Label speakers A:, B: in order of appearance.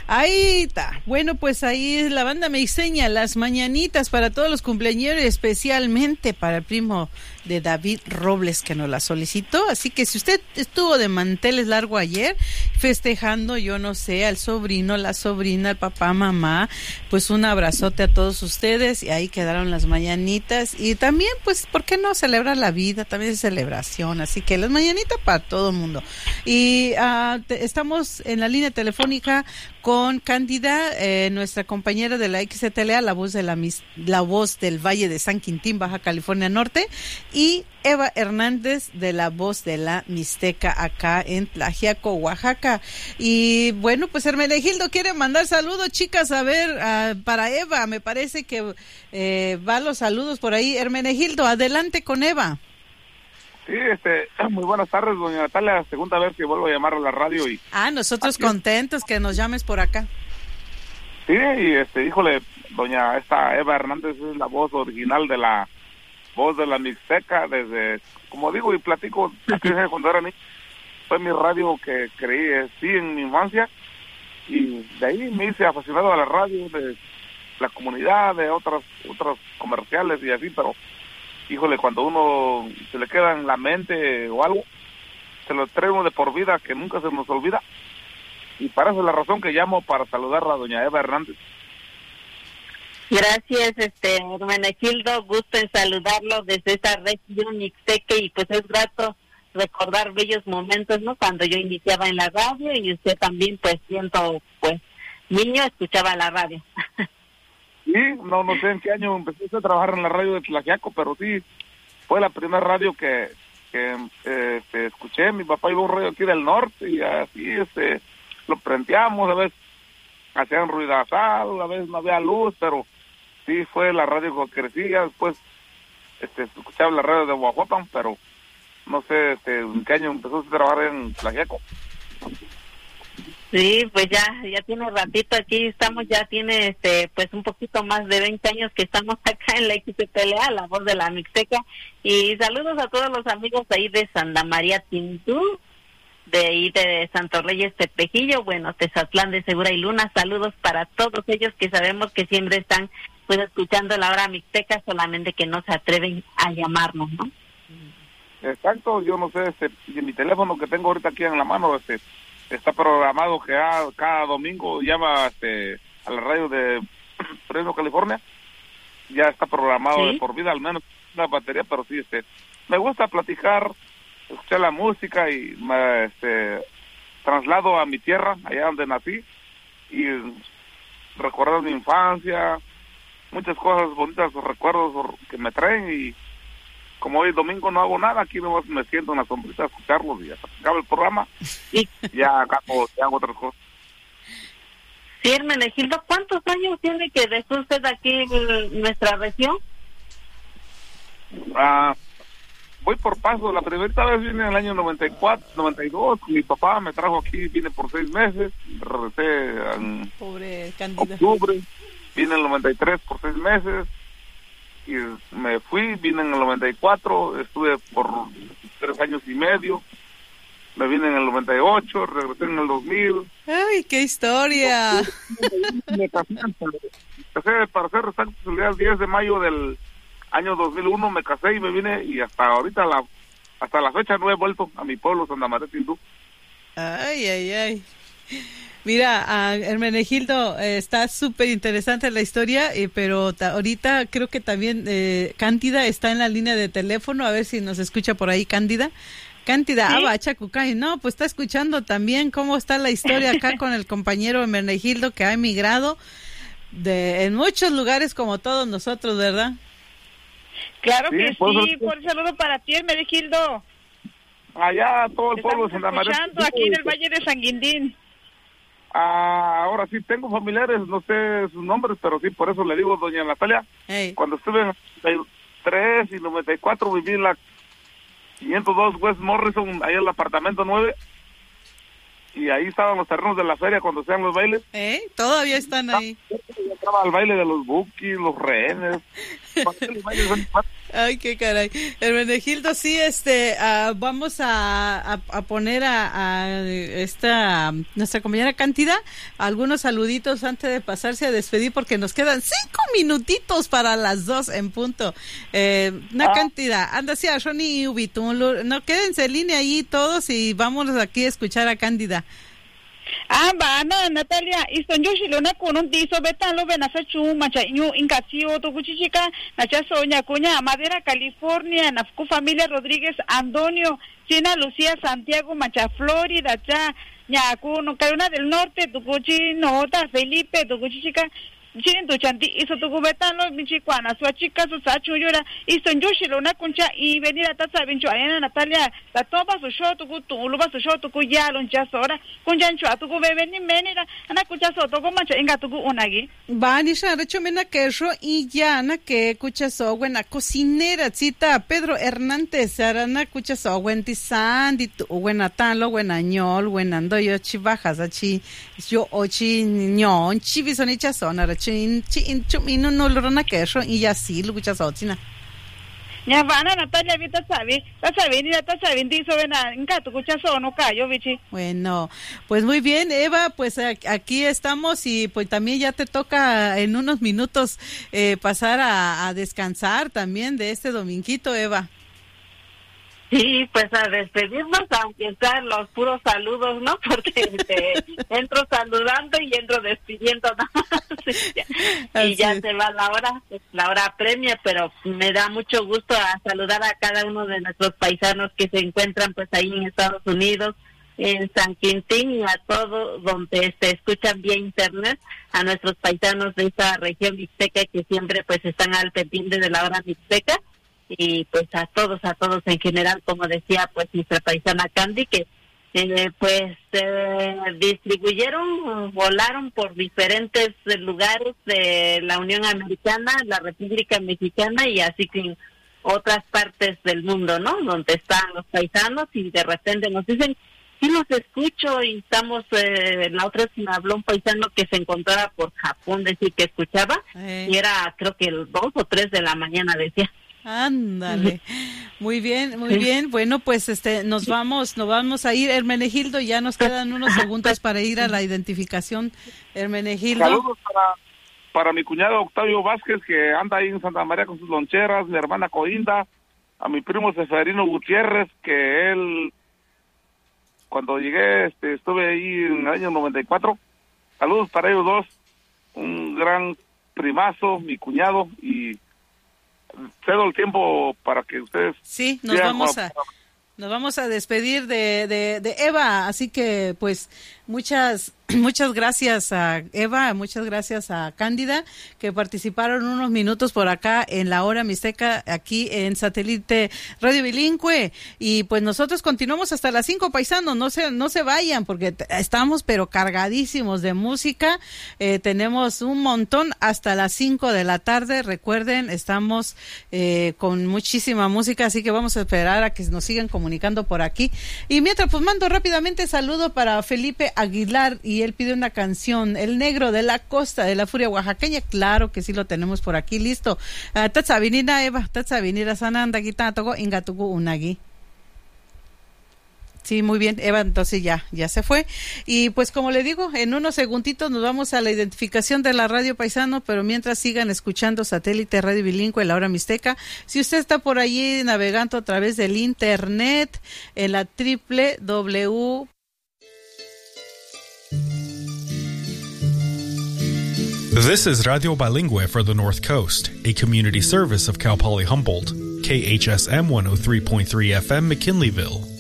A: Ahí está. Bueno, pues ahí la banda me enseña las mañanitas para todos los cumpleaños, especialmente para el primo de David Robles que nos la solicitó. Así que si usted estuvo de manteles largo ayer festejando, yo no sé, al sobrino, la sobrina, al papá, mamá, pues un abrazote a todos ustedes, y ahí quedaron las mañanitas. Y también, pues, ¿por qué no celebrar la vida? También es celebración, así que las mañanitas para todo el mundo. Y estamos en la línea telefónica con Cándida, nuestra compañera de la XTLA, la voz del Valle de San Quintín, Baja California Norte, y Eva Hernández de la voz de la Mixteca acá en Tlaxiaco, Oaxaca. Y bueno, pues Hermenegildo quiere mandar saludos, chicas, a ver, para Eva, me parece que va los saludos por ahí. Hermenegildo, adelante con Eva.
B: Sí, muy buenas tardes, doña Natalia, segunda vez que vuelvo a llamar a la radio y...
A: nosotros aquí contentos que nos llames por acá.
B: Sí, y híjole, doña Eva Hernández es la voz original de la voz de la Mixteca, desde, como digo y platico, cuando era niño, fue mi radio que creí, sí, en mi infancia, y de ahí me hice apasionado a la radio, de la comunidad, de otros comerciales y así, pero híjole, cuando uno se le queda en la mente o algo, se lo trae uno de por vida, que nunca se nos olvida, y para eso es la razón que llamo, para saludar a doña Eva Hernández.
C: Gracias, Hermenegildo, gusto en saludarlo desde esta región mixteca, y pues es grato recordar bellos momentos, ¿no? Cuando yo iniciaba en la radio y usted también, pues siendo pues niño, escuchaba la radio.
B: Sí, no sé en qué año empecé a trabajar en la radio de Tlaxiaco, pero sí, fue la primera radio que escuché. Mi papá iba a un radio aquí del norte y así lo prenteamos, a veces hacían ruidazal, a veces no había luz, pero sí fue la radio que crecía. Después escuchaba la radio de Oaxaca, pero no sé en qué año empezó a trabajar en Tlaxiaco.
C: Sí, pues ya tiene ratito aquí, ya tiene pues un poquito más de 20 años que estamos acá en la XTLA, la voz de la Mixteca, y saludos a todos los amigos de ahí de Santa María Tintú, de ahí de Santo Reyes Tepejillo, bueno, Tezatlán de Segura y Luna, saludos para todos ellos que sabemos que siempre están pues escuchando la hora Mixteca, solamente que no se atreven a llamarnos, ¿no?
B: Exacto, yo no sé, y mi teléfono que tengo ahorita aquí en la mano, está programado que cada domingo llama a la radio de Fresno, California. Ya está programado, ¿sí?, de por vida, al menos una batería, pero sí, me gusta platicar, escuchar la música y me traslado a mi tierra, allá donde nací, y recordar mi infancia, muchas cosas bonitas, recuerdos que me traen. Y como hoy domingo no hago nada, aquí me siento en la sombrita a escucharlos y hasta que acabe el programa y ya hago otras cosas.
C: Sí, Hermenegildo, ¿cuántos años tiene que dejó usted aquí en nuestra región?
B: Voy por paso. La primera vez vine en el año 92, mi papá me trajo aquí, vine por 6 meses, regresé en octubre, vine en el 93 por 6 meses, y me fui, vine en el 94, estuve por 3 años y medio, me vine en el 98, regresé en el 2000.
A: ¡Ay, qué historia!
B: Me casé, para ser exacto, el día 10 de mayo del año 2001 me casé y me vine, y hasta ahorita, hasta la fecha no he vuelto a mi pueblo, Santa María Tindú.
A: Ay. Mira, Hermenegildo, está súper interesante la historia, pero ahorita creo que también Cándida está en la línea de teléfono, a ver si nos escucha por ahí, Cándida. Cándida, ¿sí? No, pues está escuchando también cómo está la historia acá con el compañero Hermenegildo, que ha emigrado en muchos lugares como todos nosotros, ¿verdad?
D: Claro que sí, por saludo para ti, Hermenegildo.
B: Allá todo el pueblo de Santa María.
D: Escuchando aquí en el Valle de San Quintín.
B: Ahora sí, tengo familiares, no sé sus nombres, pero sí, por eso le digo, doña Natalia, cuando estuve en 93 y 94 viví en la 502 West Morrison, ahí en el apartamento 9, y ahí estaban los terrenos de la feria cuando hacían los bailes.
A: Todavía están ahí.
B: Yo entraba al baile de los bookies, los rehenes.
A: Ay, qué caray. Hermenegildo, sí, vamos a poner a esta nuestra compañera Cándida algunos saluditos antes de pasarse a despedir, porque nos quedan 5 minutitos para las 2 en punto. Cándida, anda sí a Ronnie y Ubito, no quédense en línea ahí todos y vámonos aquí a escuchar a Cándida.
D: Bana Natalia istonjushilona kunun diso betalo benasa macha ñu incasio to kuchichika nacha soña cuña Madera California nafku familia Rodríguez Antonio China Lucía Santiago macha Florida cha ñaku no Carolina del Norte tu kuchi nota Felipe tu kuchichika Chintu chanti iso tu kubetano michikwana su chica su sachu yura istonjushilona kuncha y venir a tasa vincho ayana Natalia la topa su show tu kutu luba su show tu kuyalon chasora kunjancho tu kubebe ni menira ana kuchaso to kumacha inga tu unagi
A: Bani sharacho mena queso y ya na que kuchaso buena cocinera cita Pedro Hernández arana kuchaso buenti sandi tu buena tanlo buena ñol buena ando yo chibajas achi yo ochi ñon chivisonicha sonara no lorona queso y ya sí lo escuchas otina.
D: Ya van a Natalia Vita sabe dice vena enca tu escuchas no callo bichi.
A: Bueno, pues muy bien, Eva, pues aquí estamos y pues también ya te toca en unos minutos pasar a descansar también de este dominguito, Eva.
C: Sí, pues a despedirnos, aunque sean los puros saludos, ¿no? Porque entro saludando y entro despidiendo nada más. Y ya se va la hora premia, pero me da mucho gusto a saludar a cada uno de nuestros paisanos que se encuentran pues ahí en Estados Unidos, en San Quintín y a todos donde escuchan vía internet, a nuestros paisanos de esta región mixteca que siempre pues están al pendiente de la hora mixteca. Y pues a todos en general, como decía pues nuestra paisana Candy, que volaron por diferentes lugares de la Unión Americana, la República Mexicana y así que en otras partes del mundo, ¿no? Donde están los paisanos y de repente nos dicen, sí los escucho y estamos, la otra vez me habló un paisano que se encontraba por Japón, decir que escuchaba y era creo que 2 o 3 de la mañana decía.
A: Ándale, muy bien, bueno pues nos vamos a ir, Hermenegildo, ya nos quedan unos segundos para ir a la identificación, Hermenegildo.
B: Saludos para mi cuñado Octavio Vázquez que anda ahí en Santa María con sus loncheras, mi hermana Coinda, a mi primo Seferino Gutiérrez, que él cuando llegué estuve ahí en el año 94, saludos para ellos dos, un gran primazo, mi cuñado, y cedo el tiempo para que ustedes...
A: Sí, nos vamos a despedir de Eva, así que pues muchas gracias a Eva, muchas gracias a Cándida que participaron unos minutos por acá en la hora mixteca aquí en Satélite Radio Bilingüe y pues nosotros continuamos hasta las 5, paisanos, no se vayan porque estamos pero cargadísimos de música, tenemos un montón hasta las 5 de la tarde, recuerden, estamos con muchísima música, así que vamos a esperar a que nos sigan comunicando por aquí y mientras pues mando rápidamente saludo para Felipe Aguilar y él pide una canción, El Negro de la Costa de la Furia Oaxaqueña, claro que sí lo tenemos por aquí, listo. Tatsavinira Eva, Tatsavinira Sananda, Gitatogo, Ingatugu Unagi. Sí, muy bien, Eva, entonces ya se fue. Y pues como le digo, en unos segunditos nos vamos a la identificación de la radio paisano, pero mientras sigan escuchando Satélite Radio Bilingüe, la hora mixteca. Si usted está por allí navegando a través del internet, en la www.
E: This is Radio Bilingüe for the North Coast, a community service of Cal Poly Humboldt, KHSM 103.3 FM McKinleyville.